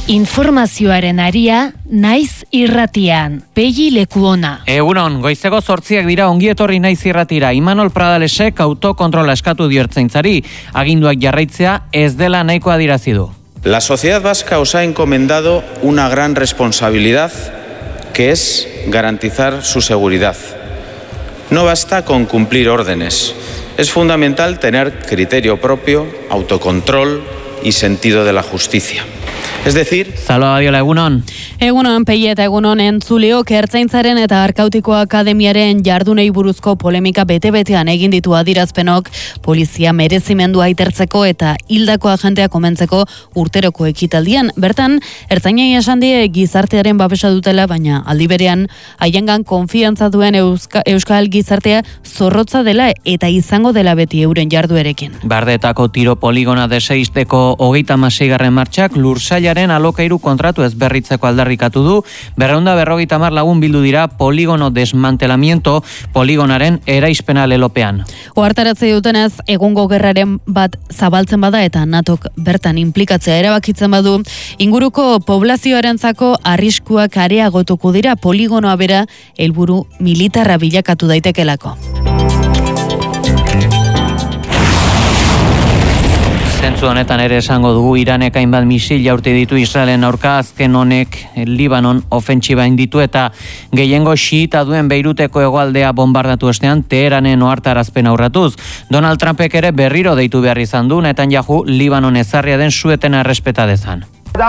Informazioaren aria, naiz irratian, Pegi Lekuona. Egunon, goizeko 8 dira ongi etorri naiz irratira. Imanol Pradalesek autokontrola eskatu dio ertzaintzari, aginduak jarraitzea ez dela nahiko adierazi du. La sociedad vasca os ha encomendado una gran responsabilidad, que es garantizar su seguridad. No basta con cumplir órdenes. Es fundamental tener criterio propio, autocontrol y sentido de la justicia. Es decir... Zalo Adiola, egunon. Egunon, Pei eta egunon entzuleok Ertzaintzaren eta Arkautiko Akademiaren jardunei buruzko polemika bete-betean egin ditu adierazpenok polizia merezimendua aitertzeko eta hildako agentea komentzeko urteroko ekitaldian. Bertan, ertzainei esan die gizartearen babesa dutela, baina aldi berean haiengan konfiantza duen euskal gizartea zorrotza dela eta izango dela beti euren jarduerekin. Bardetako tiro poligona deseizteko 36. martxak Lursailaren alokairu kontratu ezberritzeko aldarrikatu du, 250 lagun bildu dira poligono desmantelamiento poligonaren eraizpena lelopean. Ohartaratze dutenez, egungo gerraren bat zabaltzen bada eta NATOk bertan inplikatzea erabakitzen badu, inguruko poblazioarentzako arriskuak areagotuko dira poligonoa bera helburu militarra bilakatu daitekelako. Zentzu honetan ere esango dugu Iranek hainbat misil jaurti ditu Israelen aurka, azken honek Libanon ofentsiba inditu eta gehiengo xiita duen Beiruteko hegoaldea bombardatu ostean Teheranen ohartarazpen aurratuz. Donald Trumpek ere berriro deitu behar izan du Netanyahu Libanon ezarria den suetena errespeta dezan.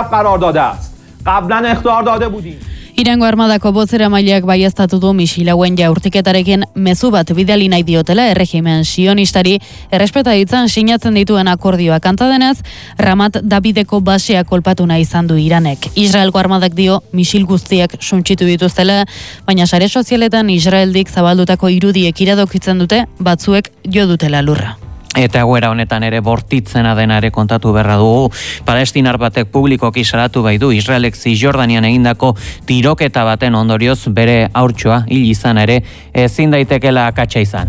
Irango armadako bozeramaileak baieztatu du misil hauen jaurtiketarekin mezu bat bidali nahi diotela erregimen sionistari errespeta ditzan sinatzen dituen akordioak. Antza denez, Ramat Davideko basea kolpatu nahi izan du Iranek. Israelko armadak dio misil guztiak suntsitu dituztela, baina sare sozialetan Israeldik zabaldutako irudiek iradokitzen dute batzuek jo dutela lurra. Eta egoera honetan ere bortitzena denare kontatu berra dugu. Palestinar batek publikoki salatu bai du Israelek Zisjordanian egindako tiroketa baten ondorioz bere haurtxoa hil izan ere ezin daitekela akatsa izan.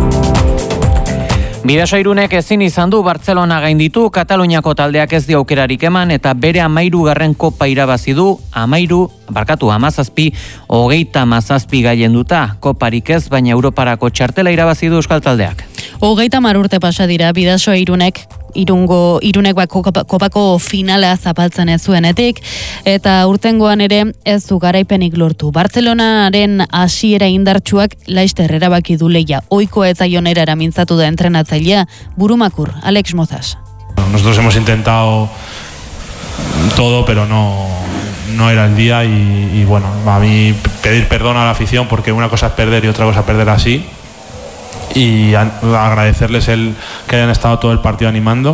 Bidasoirunek ezin izan du Bartzelona gainditu, Kataluniako taldeak ez dio aukerarik eman eta bere 13. kopa irabazi du, 17, 37 gailenduta. Koparik ez, baina Europarako txartela irabazi du euskal taldeak. 30 urte pasa dira Bidasoirunek Irunek kopako finala zapaltzen ez zuenetik, eta urtengoan ere ez du garaipenik lortu. Bartzelonaren hasiera indartsuak laster erabaki du lehia. Ohiko ez zaionera mintzatu da entrenatzailea, burumakur, Alex Mozas. Nosotros hemos intentado todo, pero no era el día y bueno, a mí pedir perdón a la afición porque una cosa es perder y otra cosa es perder así. Y agradecerles el que hayan estado todo el partido animando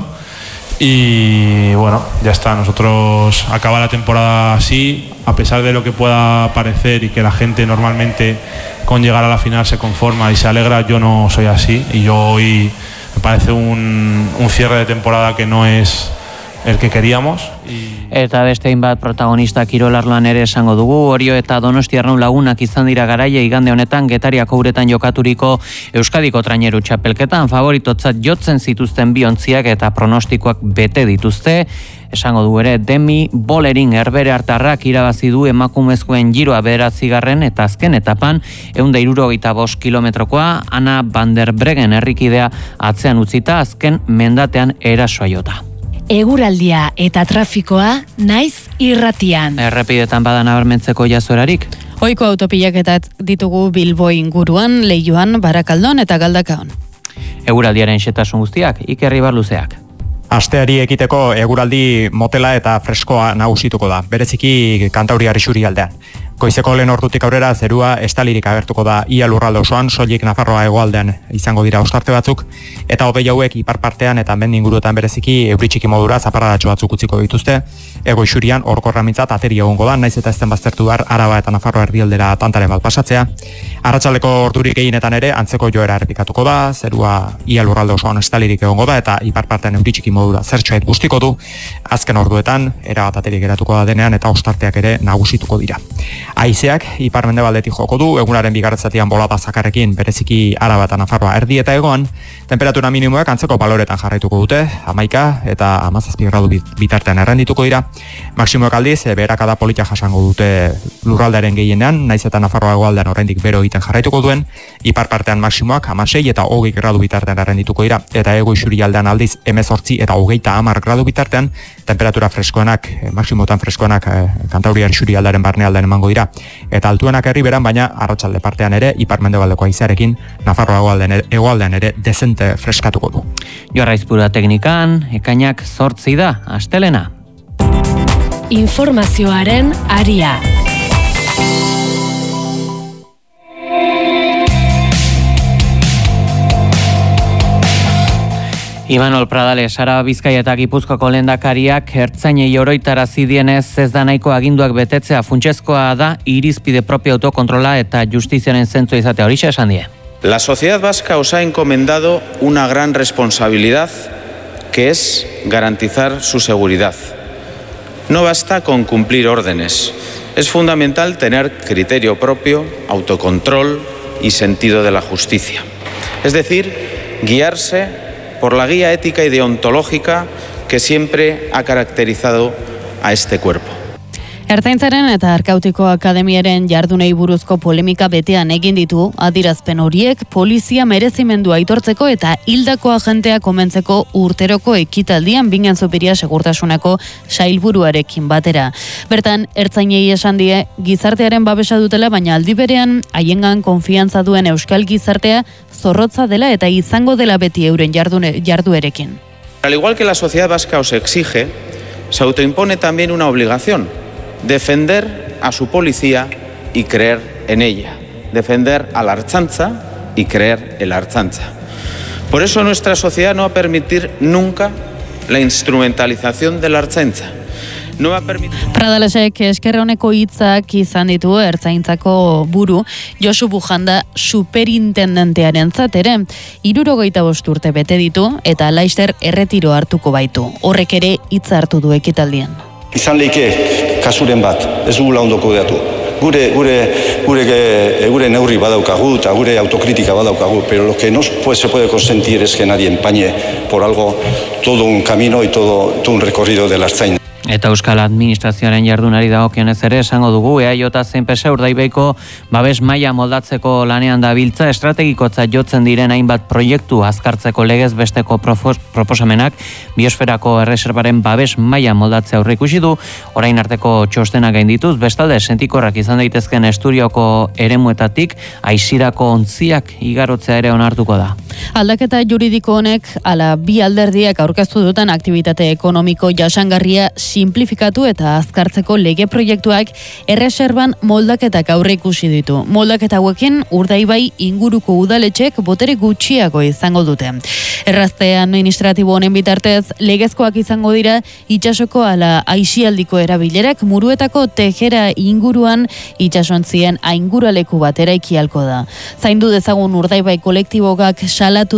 y bueno, ya está, nosotros acaba la temporada así, a pesar de lo que pueda parecer y que la gente normalmente con llegar a la final se conforma y se alegra, yo no soy así y yo hoy me parece un cierre de temporada que no es el que queríamos. Eta beste hainbat protagonista kirolarloan ere esango dugu, Orio eta Donostiarrun lagunak izan dira garaia igande honetan Getariako uretan jokaturiko Euskadiko traineru txapelketan favoritotzat jotzen zituzten biontziak eta pronostikoak bete dituzte. Esango du ere Demi Bollering Herbere hartarrak irabazi du emakumezkoen giroa 9. eta azken etapan 165 kilometrokoa Ana van der Breggen herrikidea atzean utzita azken mendatean erasoa jota. Eguraldia eta trafikoa naiz irratian. Errepidetan bada nabarmentzeko jazoerarik? Ohiko autopilaketak ditugu Bilbo inguruan, Leioan, Barakaldon eta Galdakaon. Eguraldiaren xetasun guztiak, Iker Ibarluzeak. Asteari ekiteko eguraldi motela eta freskoa nagusituko da, bereziki Kantauriar isurialdean. Goizeko lehen ordutik aurrera zerua estalirik agertuko da ia lurralde osoan, soilik Nafarroa hegoaldean izango dira ostarte batzuk, eta hodei hauek ipar partean eta mendi inguruetan bereziki euri txiki modura zaparradatxo batzuk utziko dituzte. Hego isurian orkorra mintzat ateri egongo da, naiz eta ezten baztertu behar Araba eta Nafarroa erdialdera tantaren bat pasatzea. Arratsaldeko ordurik gehienetan ere antzeko joera errepikatuko da, zerua ia lurralde osoan estalirik egongo da eta ipar partean euri txiki modura zertxoait guztiko du. Azken orduetan erabat aterik geratuko da denean eta ostarteak ere nagusituko dira. Haizeak ipar-mendebaldetik joko du, egunaren bigarren zatian bolada zakarrekin bereziki Araba eta Nafarroa erdi eta hegoan, temperatura minimoak antzeko baloretan jarraituko dute, 11 eta 17 gradu bitartean errendituko dira. Maximoak aldiz, beherakada polita jasango dute lurraldearen gehienean, naiz eta Nafarroa hegoaldean oraindik bero egiten jarraituko duen, ipar partean maximoak 16 eta 20 gradu bitartean errendituko dira, eta hego isurialdean aldiz 18 eta 30 gradu bitartean, temperatura freskoenak, maximotan freskoenak Kantauriar isurialdearen barnealdean emango dira, eta altuenak herriberan, baina arratsalde partean ere ipar-mendebaldeko haizearekin Nafarroa hegoaldean ere dezente freskatuko du. Joarra Izpura teknikan, ekainak 8 da, astelena. Informazioaren aria. Imanol Pradales, Araba, Bizkaia eta Gipuzkoako lehendakariak ertzainei oroitarazi dienez ez da nahiko aginduak betetzea, funtsezkoa da irizpide propio autokontrola eta justiziaren zentzua izatea, horixe esan die. La sociedad vasca os ha encomendado una gran responsabilidad que es garantizar su seguridad. No basta con cumplir órdenes. Es fundamental tener criterio propio, autocontrol y sentido de la justicia. Es decir, guiarse por la guía ética y deontológica que siempre ha caracterizado a este cuerpo. Ertzaintzaren eta Arkautiko Akademiaren jardunei buruzko polemika betean egin ditu adierazpen horiek polizia merezimendua aitortzeko eta hildako agentea komentzeko urteroko ekitaldian Bingen Zupiria segurtasuneko sailburuarekin batera. Bertan, ertzainei esan die gizartearen babesa dutela, baina aldi berean haiengan konfiantza duen euskal gizartea zorrotza dela eta izango dela beti euren jarduerekin. Al igual que la sociedad vasca os exige, se autoimpone también una obligación: defender a su policía y creer en ella. Defender a la Ertzaintza y creer en la Ertzaintza. Por eso nuestra sociedad no va a permitir nunca la instrumentalización de la Ertzaintza. No va a permitir... Pradalesek eskerre honeko hitzak izan ditu Ertzaintzako buru Josu Bujanda superintendentearen ere 65 urte bete ditu eta laister erretiro hartuko baitu. Horrek ere hitza hartu du ekitaldian. Izan leike kasuren bat, ez dugula ondo kudeatu. Gure neurri badaukagu eta gure autokritika badaukagu, pero lo que no se puede consentir es que nadie empañe por algo todo un camino y todo un recorrido de la Ertzaintza. Eta Euskal Administrazioaren jardunari dagokionez ere esango dugu, EAJ zein PSE Urdaibaiko babes maila moldatzeko lanean dabiltza, estrategikotzat jotzen diren hainbat proiektu azkartzeko legez besteko proposamenak biosferako erreserbaren babes maila moldatzea aurreikusi du, orain arteko txostena gaindituz, bestalde sentikorrak izan daitezken Esturioko eremuetatik aisirako ontziak igarotzea ere onartuko da. Aldaketa juridiko honek ala bi alderdiak aurkeztu duten aktibitate ekonomiko jasangarria simplifikatu eta azkartzeko lege proiektuak erreserban moldaketak aurreikusi ditu. Moldaketa hauekin Urdaibai inguruko udaletxek botere gutxiago izango dute. Errazte administratibo honen bitartez legezkoak izango dira itsasoko ala aisialdiko erabilerak muruetako Tejera inguruan itsasontzien ainguraleku bat eraikialko da. Zaindu dezagun Urdaibai kolektibokak salatu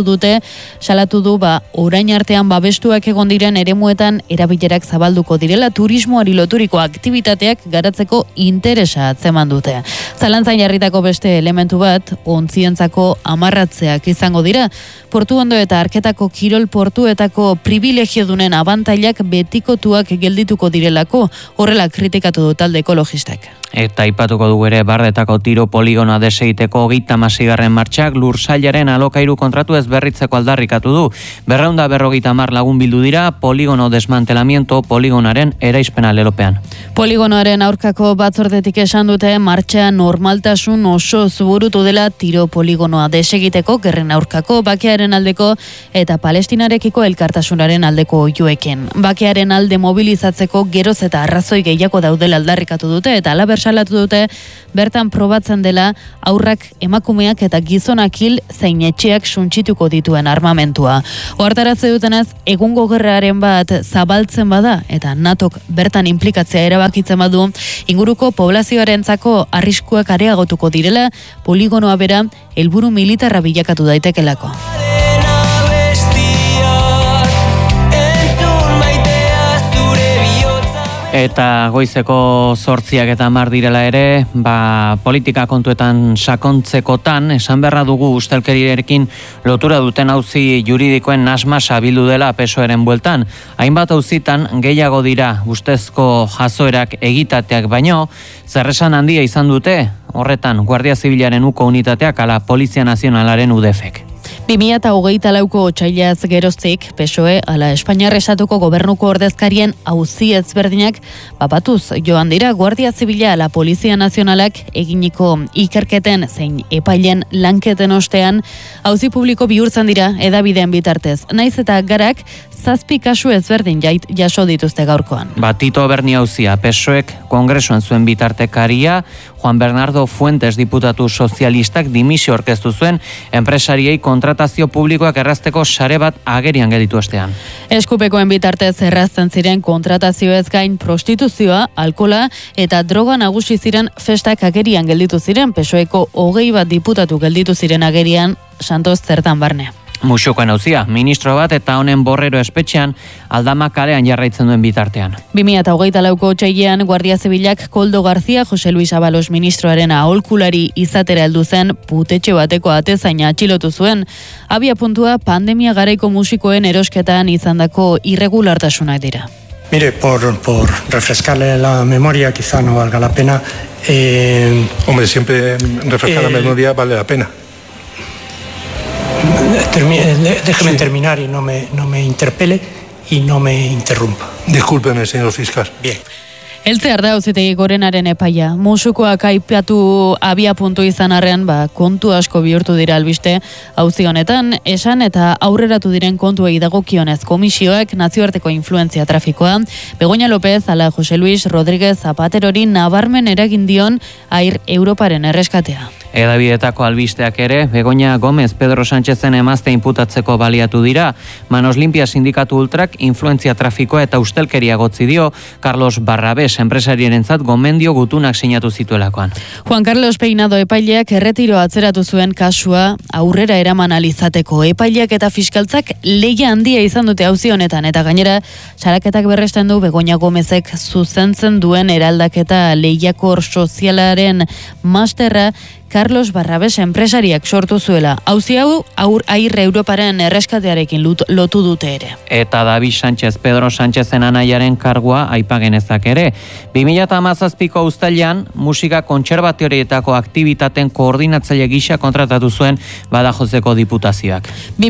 du orain artean babestuak egon diren eremuetan erabilerak zabalduko direla turismoari loturiko aktibitateak garatzeko interesa atzeman dute. Zalantzan jarritako beste elementu bat ontzientzako amarratzeak izango dira. Portuondo eta Arketako kirol portuetako privilegiodunen abantailak betikotuak geldituko direlako, horrela kritikatu du talde ekologistak. Eta aipatuko dugu ere Bardetako tiro poligonoa desegiteko 36. martxak Lursailaren alokairu kontratu ez berritzeko aldarrikatu du. 250 lagun bildu dira poligono desmantelamiento poligonaren eraispena lelopean. Poligonoaren aurkako batzordetik esan dute martxa normaltasun oso zuburutu dela tiro poligonoa desegiteko, gerren aurkako, bakearen aldeko eta Palestinarekiko elkartasunaren aldeko oiuekin. Bakearen alde mobilizatzeko geroz eta arrazoi gehiago daudela aldarrikatu dute eta alaber salatu dute bertan probatzen dela aurrak, emakumeak eta gizonak hil zein etxeak suntsituko dituen armamentua. Ohartaratze dutenez, egungo gerraren bat zabaltzen bada eta NATOk bertan inplikatzea erabakitzen badu, inguruko poblazioarentzako arriskuak areagotuko direla, poligonoa bera helburu militarra bilakatu daitekelako. Eta goizeko 8 eta 10 direla ere, politika kontuetan sakontzekotan, esan beharra dugu ustelkeriarekin lotura duten auzi juridikoen nasmasa bildu dela PSOEren bueltan. Hainbat auzitan gehiago dira ustezko jazoerak egitateak baino, zerresan handia izan dute, horretan Guardia Zibilaren uko unitateak ala Polizia Nazionalaren UDFek. 2024ko otsailaz geroztik, PSOE ala Espainiar Estatuko gobernuko ordezkarien auzi ezberdinak bapatuz joan dira Guardia Zibila ala Polizia Nazionalak eginiko ikerketen zein epailen lanketen ostean auzi publiko bihurtzen dira hedabideen bitartez. Naiz eta garak 7 kasu ezberdin jaso dituzte gaurkoan. Tito Berni auzia PSOEk kongresuan zuen bitartekaria, Juan Bernardo Fuentes diputatu sozialistak dimisio aurkeztu zuen enpresariei kontratazio publikoak errazteko sare bat agerian gelditu ostean. Eskupekoen bitartez errazten ziren kontratazioez gain prostituzioa, alkola eta droga nagusi ziren festak agerian gelditu ziren, PSOEko 20 diputatu gelditu ziren agerian Santos zertan barne. Muxokoen auzia, ministro bat eta honen borrero espetxean Aldama kalean jarraitzen duen bitartean. 2024ko otsailean Guardia Zibilak Koldo García Jose Luis Ábalos ministroaren aholkulari izatera heldu zen putetxe bateko atezaina atxilotu zuen. Abia puntua pandemia garaiko musikoen erosketan izandako irregulartasunak dira. Mire, por refrescarle la memoria, quizá no valga la pena. Hombre, siempre refrescar la memoria vale la pena. Déjeme terminar y no me interpele y no me interrumpa. Discúlpeme, señor fiscal. Bien. Eltzear da auzitegi gorenaren epaia. Musukoak aipatu abia puntu izan arrean, kontu asko bihurtu dira albiste auzi honetan, esan eta aurreratu diren kontuei dagokionez komisioak nazioarteko influentzia trafikoa, Begoña López ala Jose Luis Rodríguez Zapaterori nabarmen eragin dion Air Europaren erreskatea. Edabidetako albisteak ere, Begoña Gómez Pedro Sánchezen emazte inputatzeko baliatu dira. Manos Limpia sindikatu ultrak influentzia trafikoa eta ustelkeria gotzi dio Carlos Barrabés enpresarierentzat gomendio gutunak sinatu zituelakoan. Juan Carlos Peinado epaileak erretiro atzeratu zuen kasua aurrera eraman alizateko. Epaileak eta fiskaltzak lehia handia izan dute auzi honetan eta gainera salaketak berresten du Begoña Gómezek zuzentzen duen eraldaketa lehiakor sozialaren masterra Carlos Barrabés enpresariak sortu zuela. Auzi hau Air Europaren erreskatearekin lotu dute ere. Eta David Sánchez, Pedro Sánchezen anaiaren kargua aipagenezak ere. 2017ko uztailean musika kontserbatorietako aktibitaten koordinatzaile gisa kontratatu zuen Badajoseko diputazioak.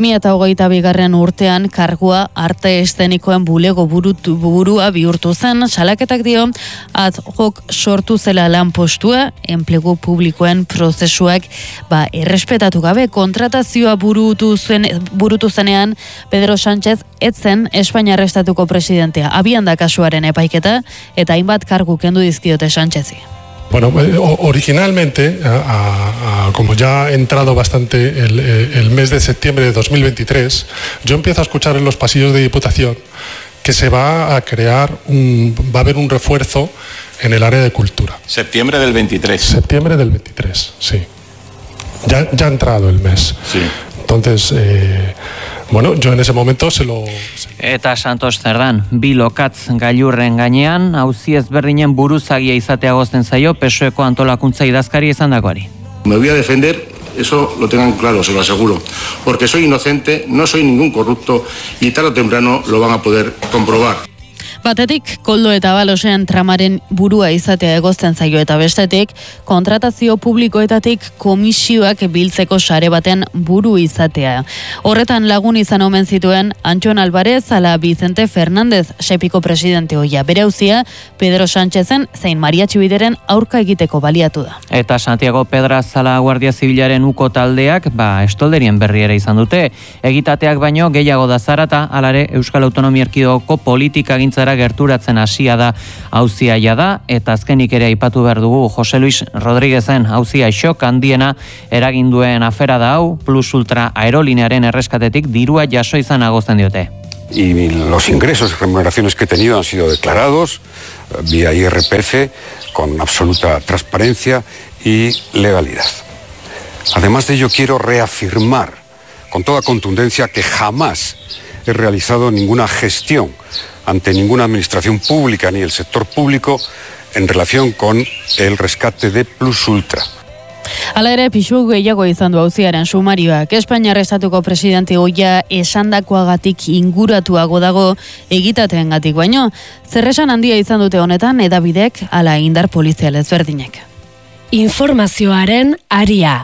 2022 urtean kargua arte eszenikoen bulego burua bihurtu zen, salaketak dio ad hoc sortu zela lanpostua enplegu publikoen prozesuak errespetatu gabe kontratazioa burutu zenean Pedro Sánchez etzen Espainiar Estatuko presidentea. Abian da kasuaren epaiketa eta hainbat kargu kendu dizkiote Sánchezi. Bueno, originalmente, como ya ha entrado bastante el mes de septiembre de 2023, yo empiezo a escuchar en los pasillos de Diputación que se va a crear va a haber un refuerzo en el área de cultura. Septiembre del 23. Septiembre del 23, sí. Ya ha entrado el mes. Sí. Entonces, bueno, yo en ese momento se lo... Eta Santos Zerdan, bi lokatz gailurren gainean, auzi ezberdinen buruzagia izatea gozten zaio PSOEko antolakuntza idazkari izandakoari. Me voy a defender, eso lo tengan claro, se lo aseguro, porque soy inocente, no soy ningún corrupto y tarde o temprano lo van a poder comprobar. Batetik, Koldo eta Balosen tramaren burua izatea egozten zaio eta bestetik, kontratazio publikoetatik komisioak biltzeko sare baten buru izatea. Horretan lagun izan omen zituen Antxon Alvarez ala Vicente Fernández sepiko presidente hoia. Bere auzia Pedro Sánchezen zein Maria Txibideren aurka egiteko baliatu da. Eta Santiago Pedraz ala Guardia Zibilaren uko taldeak, estolderien berri ere izan dute. Egitateak baino gehiago da zarata, alare Euskal Autonomia Erkidegoko politika gintzara gerturatzen hasia da auziaia da, eta azkenik ere aipatu behar dugu Jose Luis Rodríguezen auzia xok handiena eraginduen afera da hau, Plus Ultra aerolinearen erreskatetik dirua jaso izan agozten diote. Y los ingresos y remuneraciones que he tenido han sido declarados vía IRPF con absoluta transparencia y legalidad. Además de ello, quiero reafirmar con toda contundencia que jamás he realizado ninguna gestión ante ninguna administración pública ni el sector público en relación con el rescate de Plus Ultra. Hala ere, pisu gehiago izan du auziaren sumarioak. Espainiar estatuko presidente ohia esandakoagatik inguratuago dago egitateengatik baino. Zerresan handia izan dute honetan hedabidek ala indar polizial ezberdinek. Informazioaren aria.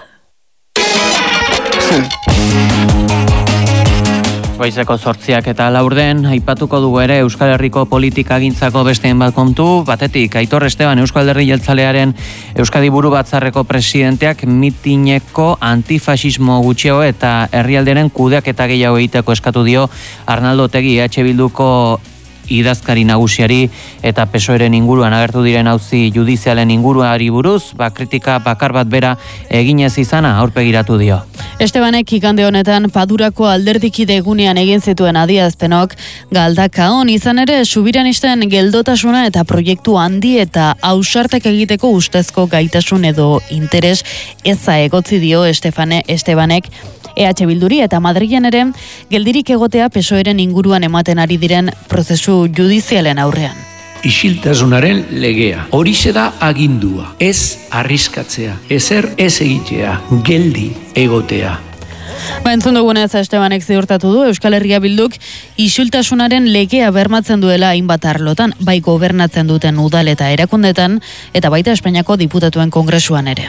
Goizeko 8 eta laurden, aipatuko dugu ere Euskal Herriko politikagintzako besteen bat kontu, batetik Aitor Esteban Euskal Alderdi Jeltzalearen Euskadi Buru Batzarreko presidenteak mitineko antifasismo gutxiago eta herrialderen kudeaketa gehiago egiteko eskatu dio Arnaldo Otegi EH Bilduko idazkari nagusiari eta PSOEren inguruan agertu diren auzi judizialen inguruari buruz, kritika bakar bat bera eginez izana aurpegiratu dio. Estebanek igande honetan Padurako alderdikide egunean egin zituen adierazpenok galdaka on izan ere subiranisten geldotasuna eta proiektu handi eta ausartak egiteko ustezko gaitasun edo interes eza egotzi dio Estebanek EH Bilduri eta Madrilen ere geldirik egotea PSOEren inguruan ematen ari diren prozesu judizialen aurrean. Isiltasunaren legea. Horixe da agindua. Ez arriskatzea. Ezer ez egitea. Geldi egotea. Entzun dugunez Estebanek ziurtatu du Euskal Herria Bilduk isiltasunaren legea bermatzen duela hainbat arlotan, bai gobernatzen duten udal eta erakundetan, eta baita Espainiako diputatuen kongresuan ere.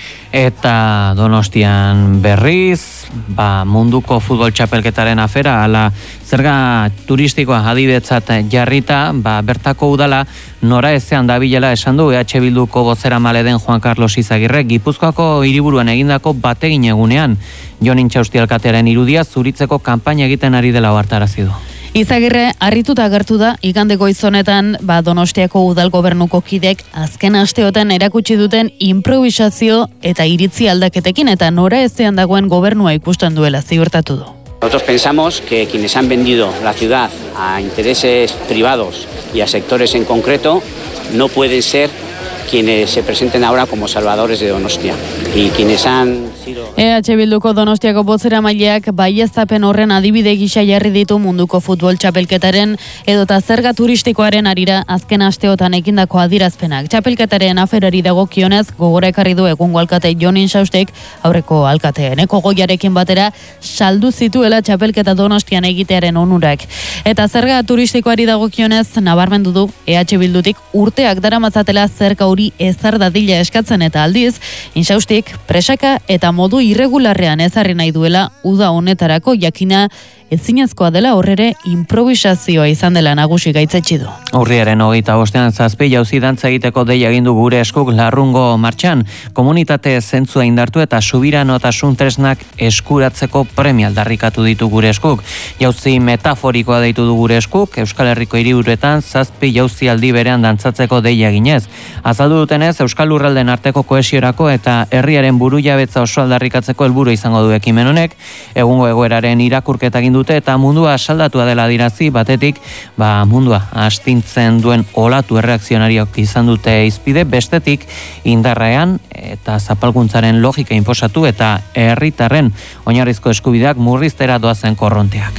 Eta Donostian berriz, munduko futbol txapelketaren afera, ala zerga turistikoa adibetzat jarrita, bertako udala nora ezean dabilela esan du EH Bilduko bozeramale den Juan Carlos Izagirre, Gipuzkoako hiriburuan egindako bategin egunean, Jon Intxausti alkatearen irudia zuritzeko kanpaina egiten ari dela ohartarazi du. Izagirre harrituta agertu da igande goizonetan Donostiako udal gobernuko kidek azken asteotan erakutsi duten improvisazio eta iritzi aldaketekin eta nora ezean dagoen gobernua ikusten duela ziurtatu du. Nosotros pensamos que quienes han vendido la ciudad a intereses privados y a sectores en concreto no pueden ser quienes se presenten ahora como salvadores de Donostia y quienes han sido... EH Bilduko Donostiako bozeramaileak baieztapen horren adibide gisa jarri ditu munduko futbol txapelketaren edota zerga turistikoaren arira azken asteotan egindako adierazpenak. Txapelketaren aferari dagokionez gogora ekarri du egungo alkate Jon Intxaustek aurreko alkate Eneko Goiarekin batera saldu zituela txapelketa Donostian egitearen onurak. Eta zerga turistikoari dagokionez nabarmendu du EH Bildutik urteak daramatzatela zerga hori ezar dadila eskatzen eta aldiz, Intxaustik presaka eta modu irregularrean ezarri nahi duela uda honetarako jakina ezinezkoa dela horrere improvisazioa izan dela nagusi gaitzetsi du. Urriaren 25ean 7 jauzi dantza egiteko deia egin du Gure Eskuk Larrungo martxan, komunitate zentzua indartu eta subiranotasun tresnak eskuratzeko premia aldarrikatu ditu Gure Eskuk. Jauzi metaforikoa deitu du Gure Eskuk, Euskal Herriko hiriburuetan 7 jauzi aldi berean dantzatzeko deia eginez. Azaldu dutenez, Euskal Lurralden arteko kohesiorako eta herriaren burujabetza oso aldarrikatzeko helburu izango du ekimen honek, egungo egoeraren irakurketa egin dute eta mundua saldatua dela dirazi, batetik mundua astintzen duen olatu erreakzionariok izan dute izpide, bestetik indarrean eta zapalkuntzaren logika inposatu eta herritarren oinarrizko eskubideak murriztera doazen korronteak.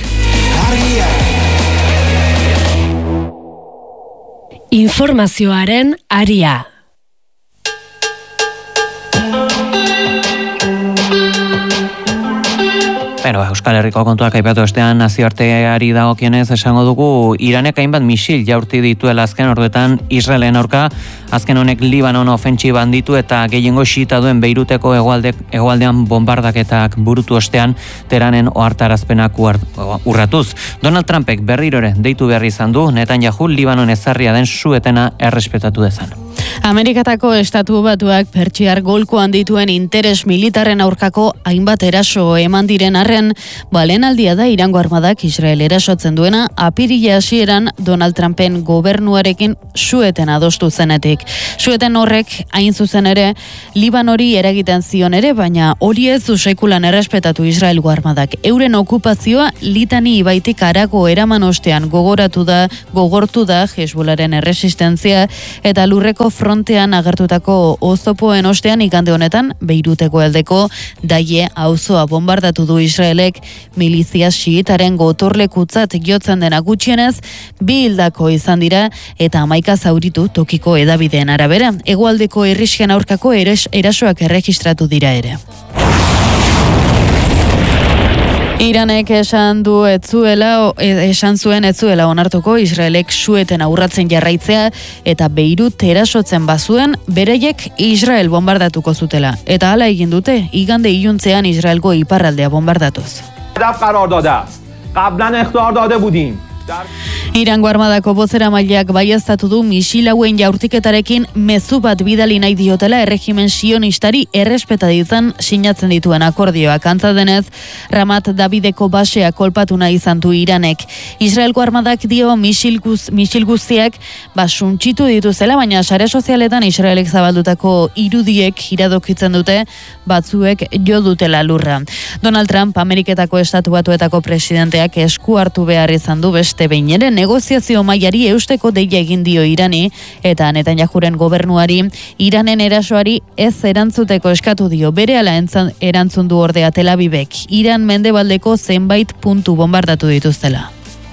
Informazioaren aria. Euskal Herriko kontuak aipatu ostean nazioarteari dagokienez esango dugu Iranek hainbat misil jaurti dituela azken orduetan Israelen aurka, azken honek Libanon ofentsiban ditu eta gehiengo xiita duen Beiruteko hegoaldean bombardaketak burutu ostean Teheranen ohartarazpenak urratuz. Donald Trumpek berrirore deitu behar izan du Netanyahu Libanon ezarria den su-etena errespetatu dezan. Amerikatako Estatu Batuak Pertsiar golkoan dituen interes militarren aurkako hainbat eraso eman diren arren, balenaldia da Irango armadak Israel erasotzen duena apirila hasieran Donald Trumpen gobernuarekin su-eten adostu zenetik. Su-eten horrek hain zuzen ere Libanori eragiten zion ere, baina hori ez du sekulan errespetatu Israelgo armadak. Euren okupazioa Litani ibaitik harago eraman ostean gogortu da Hezbolaren erresistentzia eta lurreko frontean agertutako oztopoen ostean igande honetan Beiruteko aldeko Daie auzoa bombardatu du Israel Israelek milizia xiitaren gotorlekutzat jotzen dena gutxienez, 2 hildako izan dira eta 11 zauritu tokiko hedabideen arabera. Hegoaldeko herrixkan aurkako erasoak erregistratu dira ere. Iranek esan zuen ez zuela onartuko Israelek sueten aurratzen jarraitzea eta Beirut erasotzen bazuen bereiek Israel bombardatuko zutela. Eta hala egin dute, igande iluntzean Israelgo iparraldea bombardatuz. Irango armadako bozeramaileak baieztatu du misil hauen jaurtiketarekin mezu bat bidali nahi diotela erregimen sionistari errespeta ditzan sinatzen dituen akordioak. Antza denez, Ramat Davideko basea kolpatu nahi izan du Iranek. Israelgo armadak dio misil guztiak suntsitu dituzela, baina sare sozialetan Israelek zabaldutako irudiek iradokitzen dute batzuek jo dutela lurra. Donald Trump, Ameriketako Estatu Batuetako presidenteak esku hartu behar izan du beste behin ere negoziazio mailari eusteko deia egin dio Irani eta Netanyahuren gobernuari Iranen erasoari ez erantzuteko eskatu dio. Berehala erantzun du ordea Tel Avivek Iran mendebaldeko zenbait puntu bombardatu dituztela.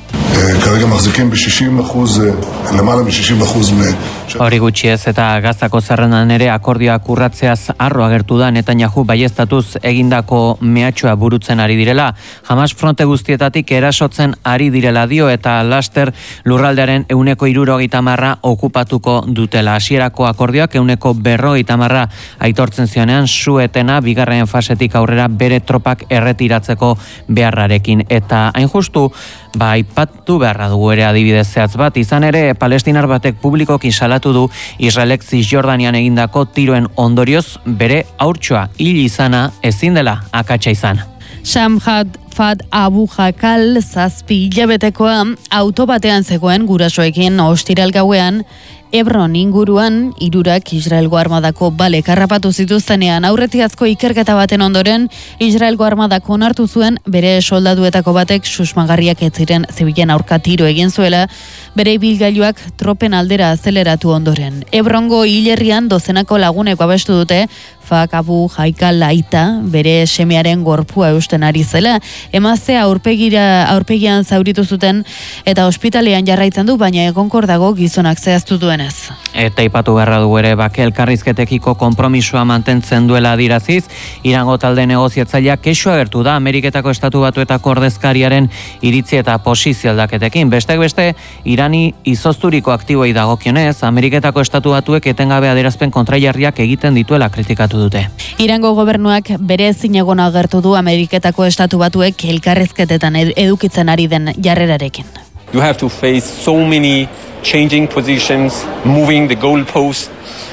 Hori gutxiez eta Gazako zerrendan ere akordioak urratzeaz harro agertu da Netanyahu baieztatuz egindako mehatxua burutzen ari direla. Hamas fronte guztietatik erasotzen ari direla dio eta laster lurraldearen 170% okupatuko dutela. Hasierako akordioak 150% aitortzen zionean su-etena bigarren fasetik aurrera bere tropak erretiratzeko beharrarekin. Eta hain justu, aipatu beharra dugu ere adibidez zehatz bat, izan ere palestinar batek publikoki salatu du Israelek Zisjordanian egindako tiroen ondorioz bere haurtxoa hil izana ezin dela akatsa izan. Shamhat Fad Abu Jakal 7 hilabetekoa auto batean zegoen gurasoekin ostiral gauean Hebron inguruan 3 Israelgo armadako balek harrapatu zituztenean aurretiazko ikerketa baten ondoren Israelgo armadak onartu zuen bere soldatuetako batek susmagarriak ez ziren zibilen aurka tiro egin zuela bere ibilgailuak tropen aldera azeleratu ondoren. Hebrongo hilerrian dozenako lagunek babestu dute Fak Abu Jakal aita bere semearen gorpua eusten ari zela. Emaztea aurpegian zauritu zuten eta ospitalean jarraitzen du, baina egonkor dago gizonak zehaztu duenez. Eta ipatu beharra du ere bake elkarrizketekiko konpromisoa mantentzen duela adiraziz, Irango talde negoziatzaileak kexu agertu da Ameriketako Estatu Batuetako ordezkariaren iritzi eta posizio aldaketekin. Besteak beste, Irani izozturiko aktiboei dagokionez, Ameriketako Estatu Batuek etengabe adierazpen kontrajarriak egiten dituela kritikatu dute. Irango gobernuak bere ezinegona agertu du Ameriketako Estatu Batuek elkarrizketetan edukitzen ari den jarrerarekin. You have to face so many changing positions, moving the goalposts,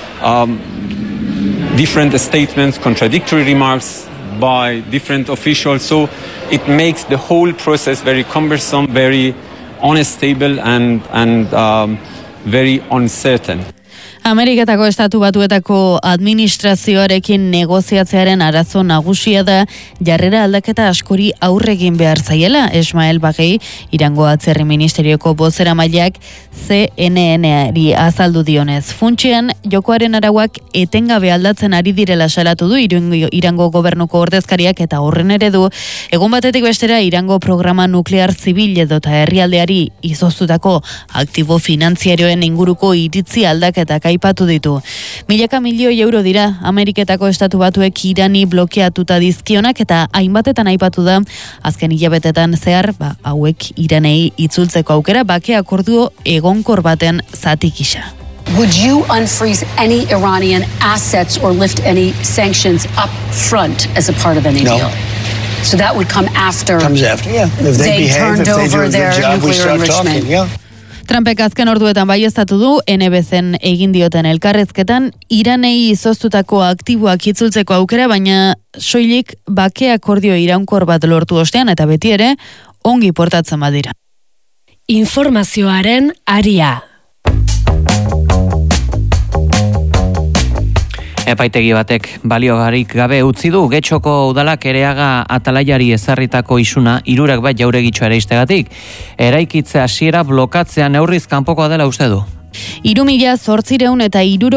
different statements, contradictory remarks by different officials. So it makes the whole process very cumbersome, very unstable and very uncertain. Ameriketako Estatu Batuetako administrazioarekin negoziatzearen arazo nagusia da jarrera aldaketa askori aurregin behar zaiela. Ismael Bagei, Irango Atzerri Ministerioko bozeramaileak CNN-ari azaldu dionez. Funtsean, jokoaren arauak etengabe aldatzen ari direla salatu du Irango gobernuko ordezkariak eta horren eredu. Egun batetik bestera, Irango programa nuklear zibil edota herrialdeari izoztutako aktibo finanziarioen inguruko iritzi aldaketak aipatu ditu. Milaka milioi euro dira Ameriketako Estatu Batuek Irani blokeatuta dizkionak eta hainbatetan aipatu da azken hilabetetan zehar hauek Iranei itzultzeko aukera bake akordio egonkor baten zati gisa. Would you unfreeze any Iranian assets or lift any sanctions up front as a part of any deal? So that would come after. Comes after, yeah. If they behave, if they do a good job, we start talking, yeah. Trumpek azken orduetan baieztatu du NBCen egin dioten elkarrezketan Iranei izoztutako aktiboak itzultzeko aukera, baina soilik bake akordio iraunkor bat lortu ostean eta beti ere ongi portatzen badira. Informazioaren aria. Epaitegi batek baliogarik gabe utzi du Getxoko udalak Ereaga Atalaiari ezarritako isuna 3 bat jauregitxo ereistegatik. Eraikitze hasiera blokatzea neurriz kanpokoa dela uste du. 3.800 eta